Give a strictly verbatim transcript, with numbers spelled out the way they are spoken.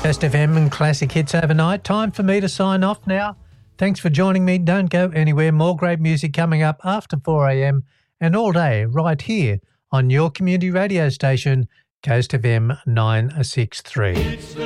Coast F M and Classic Hits Overnight. Time for me to sign off now. Thanks for joining me. Don't go anywhere. More great music coming up after four a.m. and all day right here on your community radio station, Coast F M nine six three.